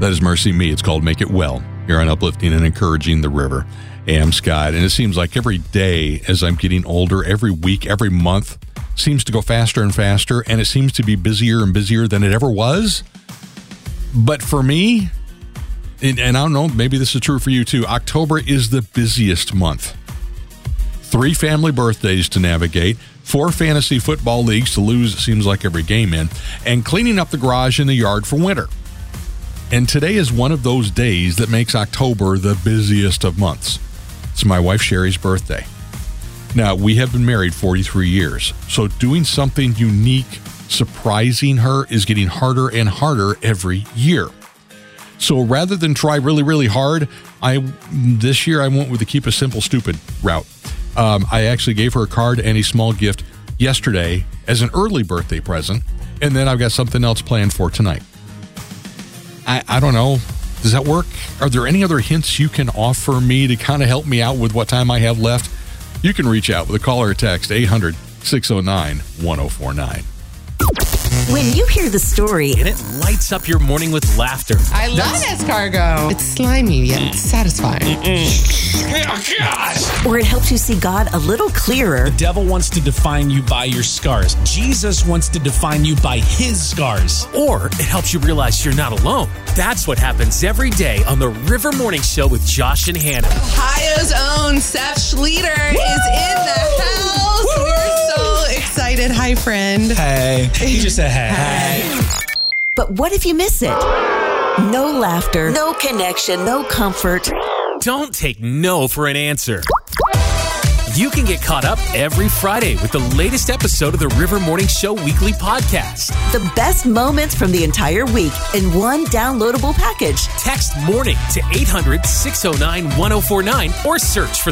That is Mercy Me. It's called Make It Well. Here on Uplifting and Encouraging the River. Hey, I'm Scott, and it seems like every day as I'm getting older, every week, every month, seems to go faster and faster, and it seems to be busier and busier than it ever was. But for me, and I don't know, maybe this is true for you too, October is the busiest month. 3 family birthdays to navigate, 4 fantasy football leagues to lose, it seems like every game in, and cleaning up the garage and the yard for winter. And today is one of those days that makes October the busiest of months. It's my wife Sherry's birthday. Now, we have been married 43 years, so doing something unique, surprising her, is getting harder and harder every year. So rather than try really, really hard, this year I went with the keep it simple, stupid route. I actually gave her a card and a small gift yesterday as an early birthday present, and then I've got something else planned for tonight. I don't know. Does that work? Are there any other hints you can offer me to kind of help me out with what time I have left? You can reach out with a call or a text, 800-609-1049. When you hear the story, and it lights up your morning with laughter. I love escargot. It's slimy yet satisfying. Or it helps you see God a little clearer. The devil wants to define you by your scars. Jesus wants to define you by his scars. Or it helps you realize you're not alone. That's what happens every day on the River Morning Show with Josh and Hannah. Ohio's own Seth Schleter is in the house. We're so excited. Hi, friend. Hey. He just said hey. But what if you miss it? No laughter, no connection, no comfort. Don't take no for an answer. You can get caught up every Friday with the latest episode of the River Morning Show weekly podcast. The best moments from the entire week in one downloadable package. Text morning to 800-609-1049 or search for